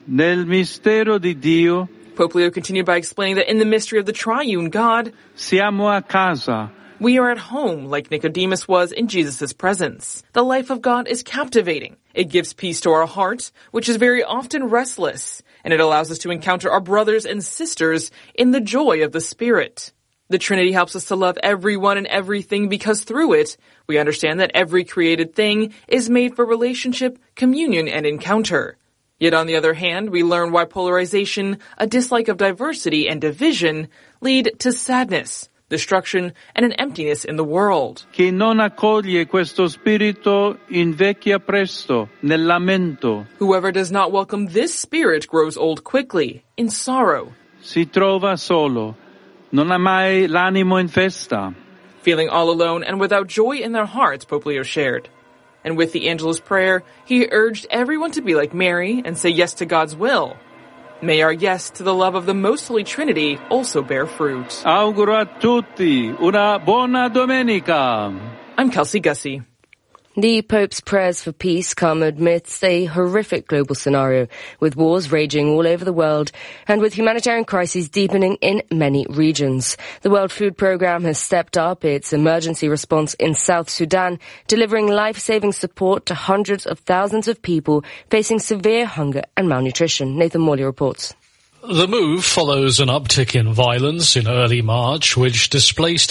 Nel mistero di Dio, Pope Leo continued by explaining that in the mystery of the triune God, siamo a casa. We are at home like Nicodemus was in Jesus' presence. The life of God is captivating. It gives peace to our heart, which is very often restless, and it allows us to encounter our brothers and sisters in the joy of the Spirit. The Trinity helps us to love everyone and everything because through it, we understand that every created thing is made for relationship, communion, and encounter. Yet on the other hand, we learn why polarization, a dislike of diversity, and division lead to sadness, destruction, and an emptiness in the world. Chi non accoglie questo spirito invecchia presto, nel lamento. Whoever does not welcome this spirit grows old quickly, in sorrow. Si trova solo, non ha mai l'animo in festa. Feeling all alone and without joy in their hearts, Pope Leo shared. And with the Angelus prayer, he urged everyone to be like Mary and say yes to God's will. May our yes to the love of the Most Holy Trinity also bear fruit. Auguro a tutti una buona domenica. I'm Kelsey Gussie. The Pope's prayers for peace come amidst a horrific global scenario, with wars raging all over the world and with humanitarian crises deepening in many regions. The World Food Programme has stepped up its emergency response in South Sudan, delivering life-saving support to hundreds of thousands of people facing severe hunger and malnutrition. Nathan Morley reports. The move follows an uptick in violence in early March, which displaced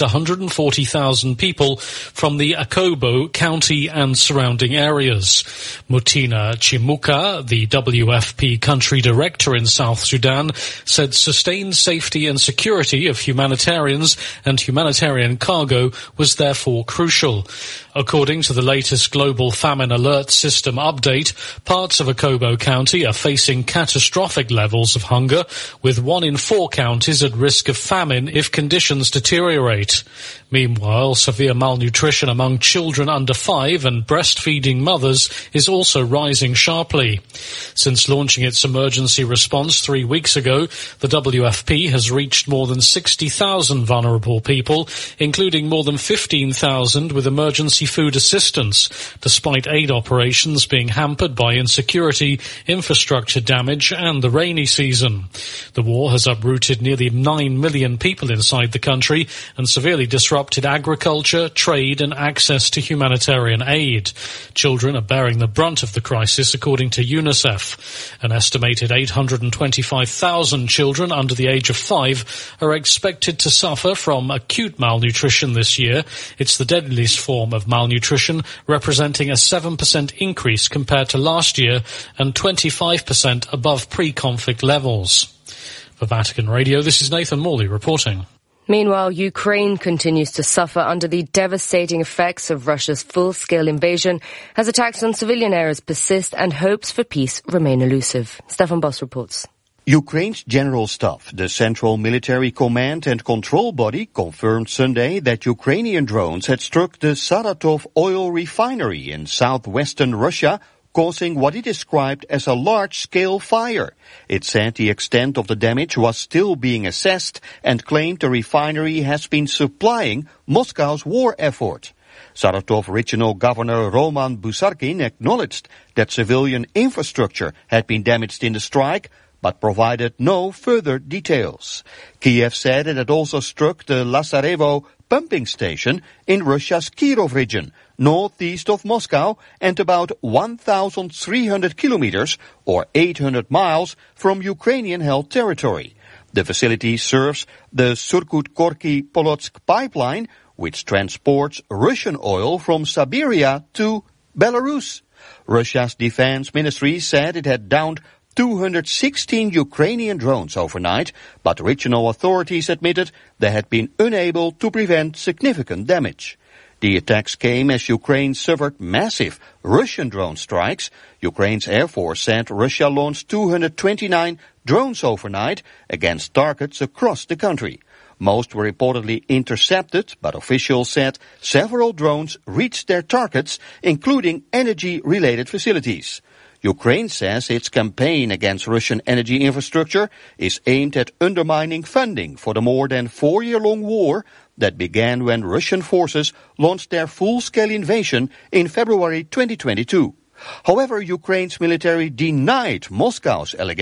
140,000 people from the Akobo county and surrounding areas. Mutina Chimuka, the WFP country director in South Sudan, said sustained safety and security of humanitarians and humanitarian cargo was therefore crucial. According to the latest Global Famine Alert System update, parts of Akobo County are facing catastrophic levels of hunger, with 1 in 4 counties at risk of famine if conditions deteriorate. Meanwhile, severe malnutrition among children under 5 and breastfeeding mothers is also rising sharply. Since launching its emergency response 3 weeks ago, the WFP has reached more than 60,000 vulnerable people, including more than 15,000 with emergency food assistance, despite aid operations being hampered by insecurity, infrastructure damage, and the rainy season. The war has uprooted nearly 9 million people inside the country and severely disrupted agriculture, trade, and access to humanitarian aid. Children are bearing the brunt of the crisis, according to UNICEF. An estimated 825,000 children under the age of 5 are expected to suffer from acute malnutrition this year. It's the deadliest form of malnutrition, representing a 7% increase compared to last year and 25% above pre-conflict levels. For Vatican Radio, this is Nathan Morley reporting. Meanwhile, Ukraine continues to suffer under the devastating effects of Russia's full-scale invasion as attacks on civilian areas persist and hopes for peace remain elusive. Stefan Boss reports. Ukraine's General Staff, the Central Military Command and Control Body, confirmed Sunday that Ukrainian drones had struck the Saratov oil refinery in southwestern Russia, causing what it described as a large-scale fire. It said the extent of the damage was still being assessed and claimed the refinery has been supplying Moscow's war effort. Saratov Regional Governor Roman Busarkin acknowledged that civilian infrastructure had been damaged in the strike, but provided no further details. Kiev said it had also struck the Lazarevo pumping station in Russia's Kirov region, northeast of Moscow and about 1,300 kilometers or 800 miles from Ukrainian-held territory. The facility serves the Surkut-Gorky-Polotsk pipeline, which transports Russian oil from Siberia to Belarus. Russia's defense ministry said it had downed 216 Ukrainian drones overnight, but regional authorities admitted they had been unable to prevent significant damage. The attacks came as Ukraine suffered massive Russian drone strikes. Ukraine's Air Force said Russia launched 229 drones overnight against targets across the country. Most were reportedly intercepted, but officials said several drones reached their targets, including energy-related facilities. Ukraine says its campaign against Russian energy infrastructure is aimed at undermining funding for the more than 4-year-long war that began when Russian forces launched their full-scale invasion in February 2022. However, Ukraine's military denied Moscow's allegations.